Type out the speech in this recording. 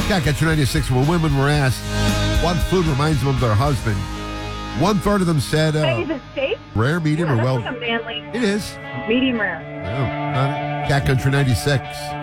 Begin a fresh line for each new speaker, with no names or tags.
Cat Country 96, when women were asked what food reminds them of their husband, 1/3 of them said
Is it steak?
rare, medium, or
That's
well.
like a manly
It is.
medium rare.
No, not it. Cat Country 96.